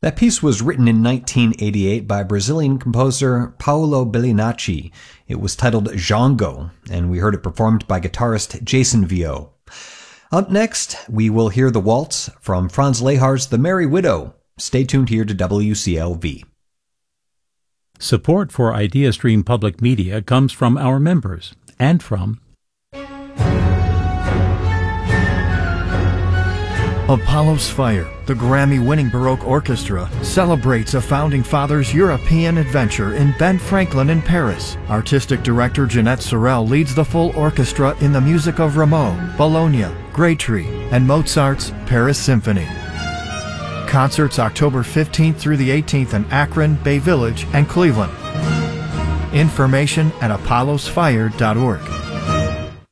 That piece was written in 1988 by Brazilian composer Paulo Bellinacci. It was titled Django, and we heard it performed by guitarist Jason Vio. Up next, we will hear the waltz from Franz Lehar's The Merry Widow. Stay tuned here to WCLV. Support for IdeaStream Public Media comes from our members and from Apollo's Fire, the Grammy-winning Baroque Orchestra, celebrates a Founding Fathers European adventure in Ben Franklin in Paris. Artistic director Jeanette Sorel leads the full orchestra in the music of Rameau, Bologna, Grey Tree, and Mozart's Paris Symphony. Concerts October 15th through the 18th in Akron, Bay Village, and Cleveland. Information at apollosfire.org.